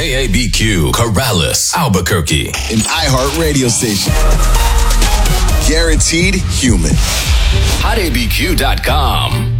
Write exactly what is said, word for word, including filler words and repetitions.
K A B Q, Corrales, Albuquerque. An iHeart radio station. Guaranteed human. hot A B Q dot com.